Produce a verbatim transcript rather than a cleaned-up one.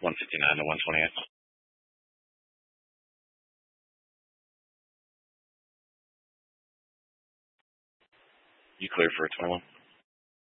one fifty-nine to one twenty-eight. You clear for a twenty-one?